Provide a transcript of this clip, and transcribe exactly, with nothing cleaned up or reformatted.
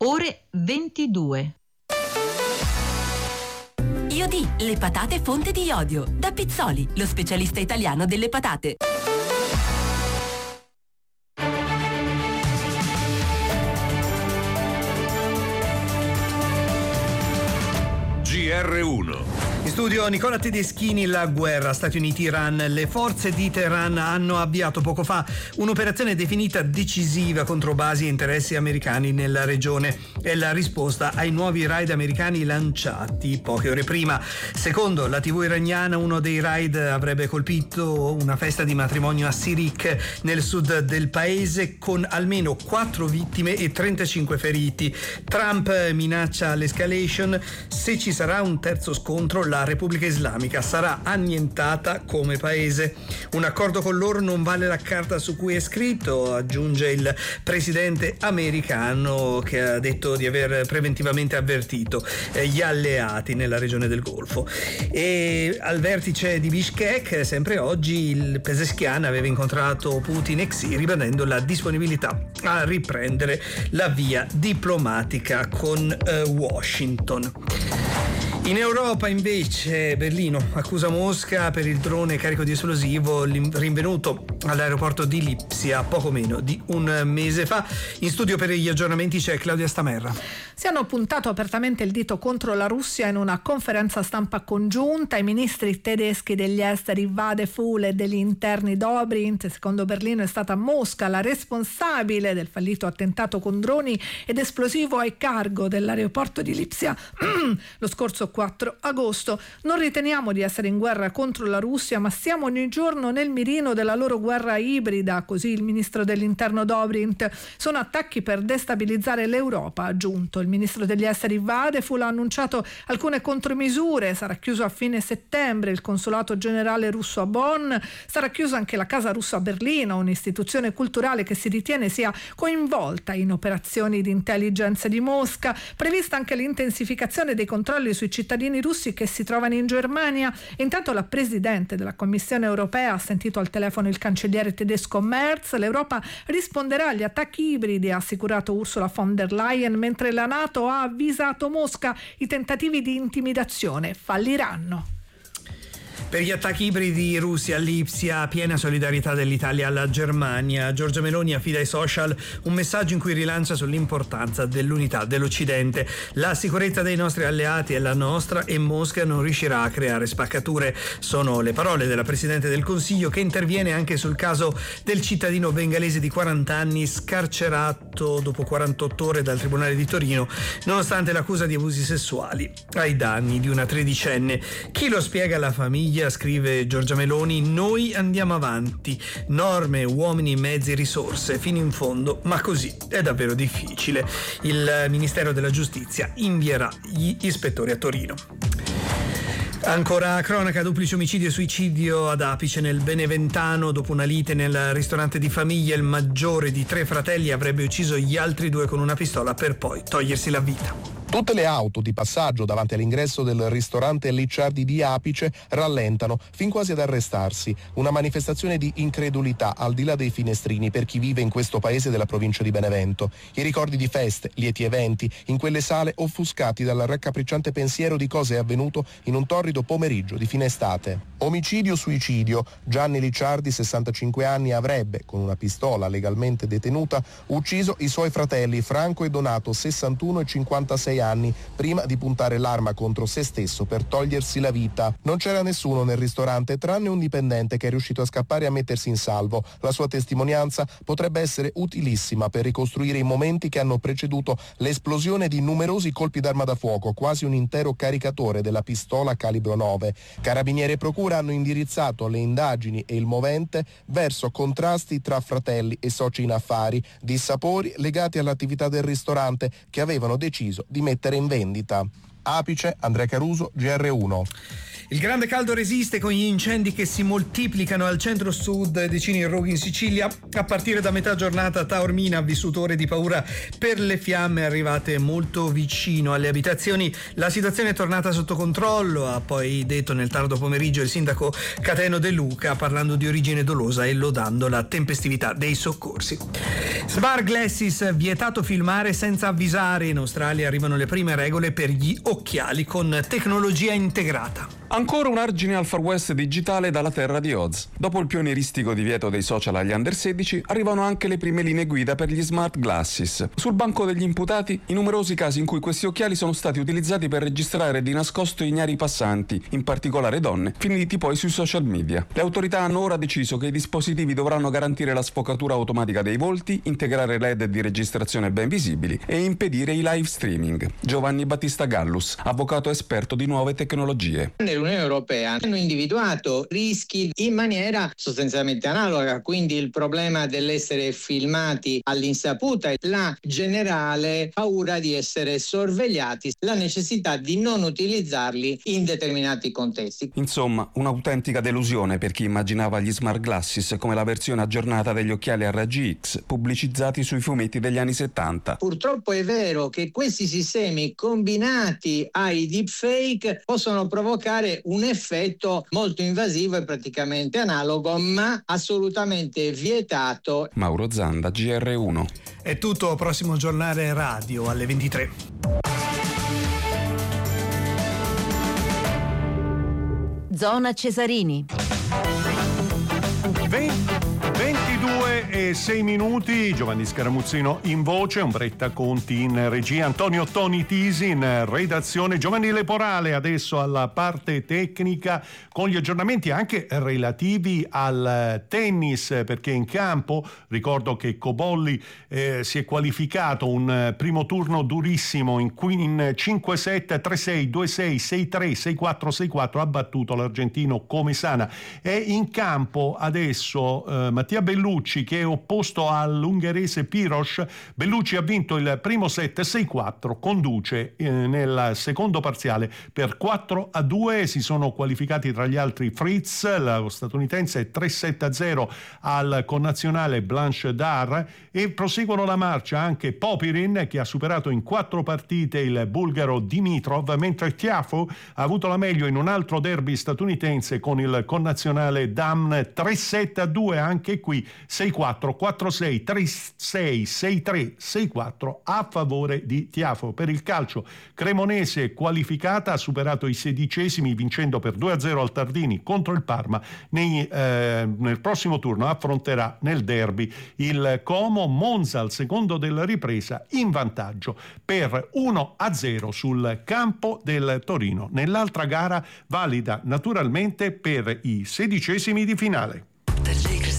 ore ventidue. Iodi, le patate fonte di iodio. Da Pizzoli, lo specialista italiano delle patate. G R uno. In studio Nicola Tedeschini. La guerra Stati Uniti-Iran. Le forze di Teheran hanno avviato poco fa un'operazione definita decisiva contro basi e interessi americani nella regione. È la risposta ai nuovi raid americani lanciati poche ore prima. Secondo la tivù iraniana, uno dei raid avrebbe colpito una festa di matrimonio a Sirik nel sud del paese, con almeno quattro vittime e trentacinque feriti. Trump minaccia l'escalation: se ci sarà un terzo scontro, la Repubblica Islamica sarà annientata come paese. Un accordo con loro non vale la carta su cui è scritto, aggiunge il presidente americano, che ha detto di aver preventivamente avvertito eh, gli alleati nella regione del Golfo. E al vertice di Bishkek, sempre oggi, il Pezeshkian aveva incontrato Putin e Xi, ribadendo la disponibilità a riprendere la via diplomatica con eh, Washington. In Europa invece Berlino accusa Mosca per il drone carico di esplosivo rinvenuto all'aeroporto di Lipsia poco meno di un mese fa. In studio per gli aggiornamenti c'è Claudia Stamerra. Si hanno puntato apertamente il dito contro la Russia in una conferenza stampa congiunta. I ministri tedeschi degli esteri Vadeful e degli interni Dobrindt. Secondo Berlino è stata Mosca la responsabile del fallito attentato con droni ed esplosivo ai cargo dell'aeroporto di Lipsia lo scorso quattro agosto. Non riteniamo di essere in guerra contro la Russia, ma siamo ogni giorno nel mirino della loro guerra ibrida, così il ministro dell'interno Dobrindt. Sono attacchi per destabilizzare l'Europa, ha aggiunto. Il ministro degli esteri Vadeful ha annunciato alcune contromisure. Sarà chiuso a fine settembre il consolato generale russo a Bonn, sarà chiusa anche la Casa Russa a Berlino, un'istituzione culturale che si ritiene sia coinvolta in operazioni di intelligence di Mosca. Prevista anche l'intensificazione dei controlli sui cittadini russi che si trovano in Germania. Intanto la presidente della Commissione europea ha sentito al telefono il cancelliere tedesco Merz. L'Europa risponderà agli attacchi ibridi, ha assicurato Ursula von der Leyen, mentre la NATO ha avvisato Mosca: i tentativi di intimidazione falliranno. Per gli attacchi ibridi russi a Lipsia, piena solidarietà dell'Italia alla Germania. Giorgia Meloni affida ai social un messaggio in cui rilancia sull'importanza dell'unità dell'Occidente. La sicurezza dei nostri alleati è la nostra e Mosca non riuscirà a creare spaccature. Sono le parole della Presidente del Consiglio, che interviene anche sul caso del cittadino bengalese di quaranta anni scarcerato dopo quarantotto ore dal Tribunale di Torino, nonostante l'accusa di abusi sessuali ai danni di una tredicenne. Chi lo spiega alla famiglia? Scrive Giorgia Meloni: noi andiamo avanti, norme, uomini, mezzi, risorse, fino in fondo, ma così è davvero difficile. Il Ministero della Giustizia invierà gli ispettori a Torino. Ancora cronaca: duplice omicidio e suicidio ad Apice nel Beneventano. Dopo una lite nel ristorante di famiglia, il maggiore di tre fratelli avrebbe ucciso gli altri due con una pistola per poi togliersi la vita. Tutte le auto di passaggio davanti all'ingresso del ristorante Licciardi di Apice rallentano, fin quasi ad arrestarsi. Una manifestazione di incredulità al di là dei finestrini per chi vive in questo paese della provincia di Benevento. I ricordi di feste, lieti eventi, in quelle sale offuscati dal raccapricciante pensiero di cosa è avvenuto in un torrido pomeriggio di fine estate. Omicidio-suicidio. Gianni Licciardi, sessantacinque anni, avrebbe, con una pistola legalmente detenuta, ucciso i suoi fratelli Franco e Donato, sessantuno e cinquantasei anni, prima di puntare l'arma contro se stesso per togliersi la vita. Non c'era nessuno nel ristorante tranne un dipendente che è riuscito a scappare e a mettersi in salvo. La sua testimonianza potrebbe essere utilissima per ricostruire i momenti che hanno preceduto l'esplosione di numerosi colpi d'arma da fuoco, quasi un intero caricatore della pistola calibro nove. Carabinieri e procura hanno indirizzato le indagini e il movente verso contrasti tra fratelli e soci in affari, dissapori legati all'attività del ristorante che avevano deciso di mettere in vendita. Apice, Andrea Caruso, G R uno. Il grande caldo resiste con gli incendi che si moltiplicano al centro-sud, decine di roghi in Sicilia. A partire da metà giornata Taormina ha vissuto ore di paura per le fiamme arrivate molto vicino alle abitazioni. La situazione è tornata sotto controllo, ha poi detto nel tardo pomeriggio il sindaco Cateno De Luca, parlando di origine dolosa e lodando la tempestività dei soccorsi. Smart Glasses, vietato filmare senza avvisare. In Australia arrivano le prime regole per gli occhiali con tecnologia integrata. Ancora un argine al Far West digitale dalla terra di Oz. Dopo il pionieristico divieto dei social agli under sedici, arrivano anche le prime linee guida per gli smart glasses. Sul banco degli imputati, i numerosi casi in cui questi occhiali sono stati utilizzati per registrare di nascosto ignari passanti, in particolare donne, finiti poi sui social media. Le autorità hanno ora deciso che i dispositivi dovranno garantire la sfocatura automatica dei volti, integrare L E D di registrazione ben visibili e impedire i live streaming. Giovanni Battista Gallus, avvocato esperto di nuove tecnologie. L'Unione Europea hanno individuato rischi in maniera sostanzialmente analoga, quindi il problema dell'essere filmati all'insaputa, la generale paura di essere sorvegliati, la necessità di non utilizzarli in determinati contesti. Insomma, un'autentica delusione per chi immaginava gli smart glasses come la versione aggiornata degli occhiali a raggi X pubblicizzati sui fumetti degli anni settanta. Purtroppo è vero che questi sistemi combinati ai deepfake possono provocare un effetto molto invasivo e praticamente analogo, ma assolutamente vietato. Mauro Zanda, G R uno. È tutto, prossimo giornale radio alle ventitré. Zona Cesarini. ventidue e sei minuti, Giovanni Scaramuzzino in voce, Ombretta Conti in regia, Antonio Toni Tisi in redazione, Giovanni Leporale adesso alla parte tecnica con gli aggiornamenti anche relativi al tennis, perché in campo ricordo che Cobolli eh, si è qualificato un primo turno durissimo in, in cinque set, tre sei, due sei, sei tre, sei quattro, sei quattro, ha battuto l'argentino Comesana. È in campo adesso eh, Mattia Bellucci che è opposto all'ungherese Piros. Bellucci ha vinto il primo set sei quattro, conduce eh, nel secondo parziale per quattro a due, si sono qualificati tra gli altri Fritz, lo statunitense, tre sette a zero al connazionale Blanche Dar, e proseguono la marcia anche Popirin che ha superato in quattro partite il bulgaro Dimitrov, mentre Tiafoe ha avuto la meglio in un altro derby statunitense con il connazionale Dam, tre sette a due anche qui, sei quattro, quattro sei, tre sei, sei tre, sei quattro a favore di Tiafoe. Per il calcio, Cremonese qualificata, ha superato i sedicesimi vincendo per due a zero al Tardini contro il Parma. Nei, eh, nel prossimo turno affronterà nel derby il Como. Monza al secondo della ripresa in vantaggio per uno a zero sul campo del Torino. Nell'altra gara valida naturalmente per i sedicesimi di finale.